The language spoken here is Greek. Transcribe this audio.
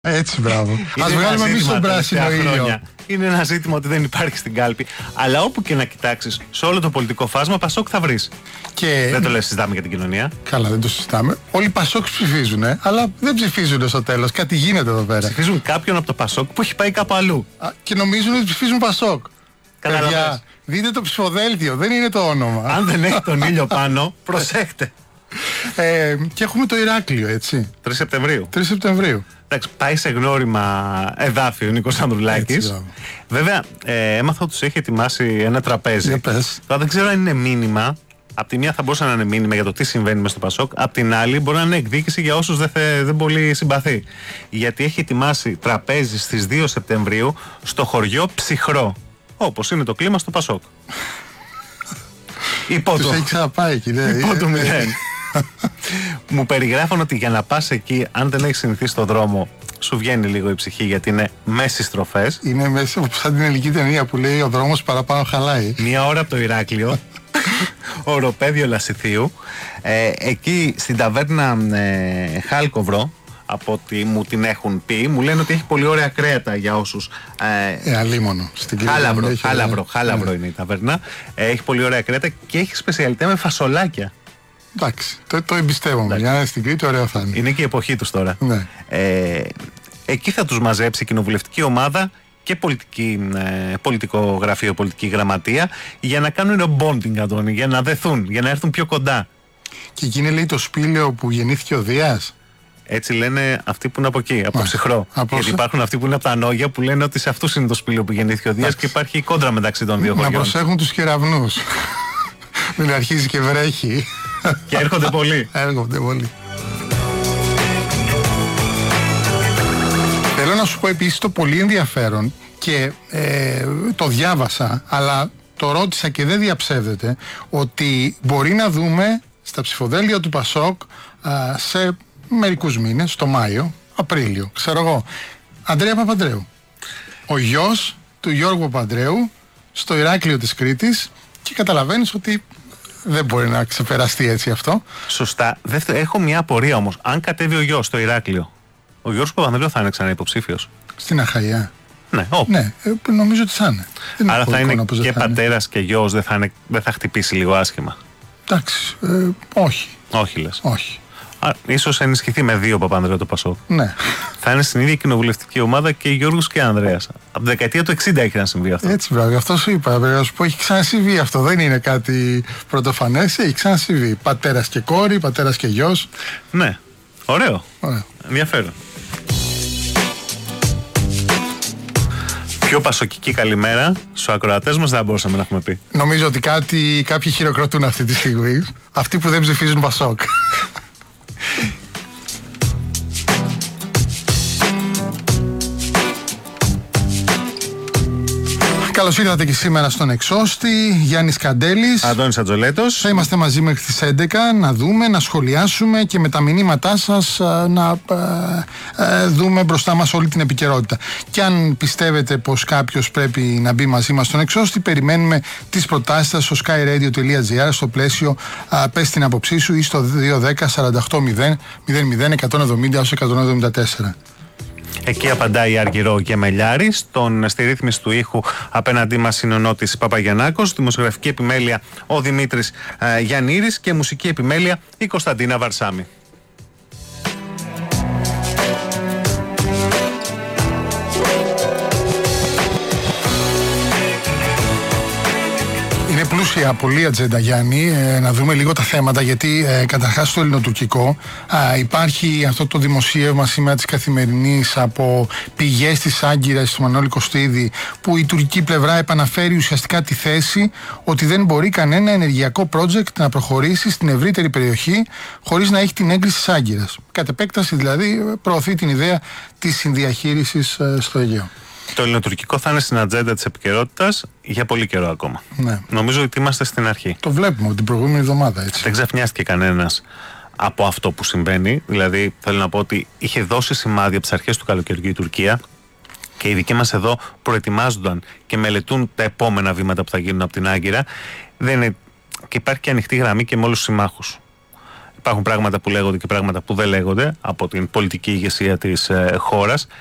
Έτσι, μπράβο. Ας βγάλουμε εμείς τον πράσινο ήλιο. Είναι ένα ζήτημα ότι δεν υπάρχει στην κάλπη. Αλλά όπου και να κοιτάξεις, σε όλο το πολιτικό φάσμα, Πασόκ θα βρεις. Και... Δεν το λες, συζητάμε για την κοινωνία. Καλά, δεν το συζητάμε. Όλοι οι Πασόκ ψηφίζουν, αλλά δεν ψηφίζουν στο τέλος. Κάτι γίνεται εδώ πέρα. Ψηφίζουν κάποιον από το Πασόκ που έχει πάει κάπου αλλού. Και νομίζουν ότι ψηφίζουν Πασόκ. Παιδιά, δείτε το ψηφοδέλτιο, δεν είναι το όνομα. Αν δεν έχει τον ήλιο πάνω, προσέχτε. Και έχουμε το Ηράκλειο, έτσι. 3 Σεπτεμβρίου. 3 Σεπτεμβρίου. Εντάξει, πάει σε γνώριμα εδάφιο ο Νίκος Ανδρουλάκης. Βέβαια, έμαθα ότι τους έχει ετοιμάσει ένα τραπέζι. Τώρα δεν ξέρω αν είναι μήνυμα. Απ' τη μία θα μπορούσε να είναι μήνυμα για το τι συμβαίνει μες στο Πασόκ. Απ' την άλλη, μπορεί να είναι εκδίκηση για όσους δεν πολύ συμπαθεί. Γιατί έχει ετοιμάσει τραπέζι στις 2 Σεπτεμβρίου στο χωριό Ψυχρό. Όπως είναι το κλίμα στο Πασόκ. Τους έχει ξαναπάει εκεί, ναι. Υπό το 0. Μου περιγράφουν ότι για να πας εκεί, αν δεν έχεις συνηθίσει τον δρόμο, σου βγαίνει λίγο η ψυχή γιατί είναι μέσεις στροφές. Είναι μέσα, σαν την ελληνική ταινία που λέει ο δρόμος παραπάνω χαλάει. Μία ώρα από το Ηράκλειο, οροπέδιο Λασιθίου, εκεί στην ταβέρνα Χάλκοβρο, από ό,τι μου την έχουν πει, μου λένε ότι έχει πολύ ωραία κρέατα για όσους. Αλίμονο. Χάλαβρο είναι η ταβέρνα. Έχει πολύ ωραία κρέατα και έχει σπεσιαλιτέ με φασολάκια. Εντάξει, το εμπιστεύομαι. Για να είναι στην Κρήτη, ωραίο θα είναι. Είναι και η εποχή τους τώρα. Ναι. Εκεί θα τους μαζέψει η κοινοβουλευτική ομάδα και πολιτικό γραφείο, πολιτική γραμματεία, για να κάνουν bonding, Αντώνη, για να δεθούν, για να έρθουν πιο κοντά. Και εκεί είναι, λέει, το σπήλαιο που γεννήθηκε ο Δίας. Έτσι λένε αυτοί που είναι από εκεί, από το Ψυχρό. Γιατί υπάρχουν αυτοί που είναι από τα Νόγια που λένε ότι σε αυτούς είναι το σπήλαιο που γεννήθηκε ο Δίας και υπάρχει η κόντρα μεταξύ των δύο χωριών. Να προσέχουν τους κεραυνούς. Μην αρχίζει και βρέχει. Και έρχονται πολλοί. Έρχονται πολλοί. Θέλω να σου πω επίσης το πολύ ενδιαφέρον και το διάβασα, αλλά το ρώτησα και δεν διαψεύδεται, ότι μπορεί να δούμε στα ψηφοδέλτια του Πασόκ σε μερικούς μήνες, το Μάιο, Απρίλιο, ξέρω εγώ, Ανδρέα Παπανδρέου. Ο γιος του Γιώργου Παπανδρέου στο Ηράκλειο της Κρήτης, και καταλαβαίνεις ότι δεν μπορεί να ξεπεραστεί έτσι αυτό. Σωστά. Έχω μια απορία όμως. Αν κατέβει ο γιος στο Ηράκλειο, ο Γιώργος Παπανδρέου θα είναι ξανά υποψήφιος? Στην Αχαΐα. Ναι, όπου. Ναι, νομίζω ότι θα είναι. Άρα θα είναι και πατέρας και γιος, δεν θα χτυπήσει λίγο άσχημα? Εντάξει, όχι. Όχι λες? Όχι. Ίσως ενισχυθεί με 2 Παπανδρέου το Πασόκ. Ναι. Θα είναι στην ίδια κοινοβουλευτική ομάδα και Γιώργος και Ανδρέας. Από τη δεκαετία του 60 έχει να συμβεί αυτό. Έτσι, βράδυ, αυτό σου είπα. Πρέπει να σου πω, έχει ξανασυμβεί αυτό. Δεν είναι κάτι πρωτοφανές, έχει ξανασυμβεί. Πατέρας και κόρη, πατέρας και γιος. Ναι. Ωραίο. Ενδιαφέρον. Πιο πασοκική καλημέρα στους ακροατές μας δεν μπορούσαμε να έχουμε πει. Νομίζω ότι κάποιοι χειροκροτούν αυτή τη στιγμή. Αυτοί που δεν ψηφίζουν Πασόκ. Καλώς ήρθατε και σήμερα στον Εξώστη. Γιάννης Καντέλης, Αντώνης Ατζολέτος. Θα είμαστε μαζί μέχρι τις 11 να δούμε, να σχολιάσουμε και με τα μηνύματά σας να δούμε μπροστά μας όλη την επικαιρότητα. Και αν πιστεύετε πως κάποιος πρέπει να μπει μαζί μας στον Εξώστη, περιμένουμε τις προτάσεις σας στο skyradio.gr στο πλαίσιο πες την άποψή σου ή στο 210 48 000 170 έως 174. Εκεί απαντάει η Αργυρό Γεμελιάρης. Στη ρύθμιση του ήχου απέναντί μας είναι ο Νότης Παπαγιαννάκος. Δημοσιογραφική επιμέλεια ο Δημήτρης Γιαννήρης και μουσική επιμέλεια η Κωνσταντίνα Βαρσάμη. Είναι πλούσια πολύ ατζέντα, Γιάννη, να δούμε λίγο τα θέματα, γιατί καταρχάς στο ελληνοτουρκικό υπάρχει αυτό το δημοσίευμα σήμερα της Καθημερινής από πηγές της Άγκυρας του Μανώλη Κωστίδη, που η τουρκική πλευρά επαναφέρει ουσιαστικά τη θέση ότι δεν μπορεί κανένα ενεργειακό project να προχωρήσει στην ευρύτερη περιοχή χωρίς να έχει την έγκριση της Άγκυρας. Κατ' επέκταση δηλαδή προωθεί την ιδέα της συνδιαχείρισης στο Αιγαίο. Το ελληνοτουρκικό θα είναι στην ατζέντα της επικαιρότητας για πολύ καιρό ακόμα. Ναι. Νομίζω ότι είμαστε στην αρχή. Το βλέπουμε από την προηγούμενη εβδομάδα, έτσι. Δεν ξαφνιάστηκε κανένας από αυτό που συμβαίνει. Δηλαδή, θέλω να πω ότι είχε δώσει σημάδια από τις αρχές του καλοκαιριού η Τουρκία και οι δικοί μας εδώ προετοιμάζονταν και μελετούν τα επόμενα βήματα που θα γίνουν από την Άγκυρα. Και υπάρχει και ανοιχτή γραμμή και με όλους τους συμμάχους. υπάρχουν πράγματα που λέγονται και πράγματα που δεν λέγονται από την πολιτική ηγεσία της χώρας.